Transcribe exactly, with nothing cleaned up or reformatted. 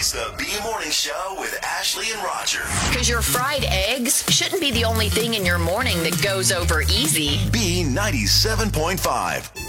It's the B Morning Show with Ashley and Roger. Because your fried eggs shouldn't be the only thing in your morning that goes over easy. B ninety-seven point five.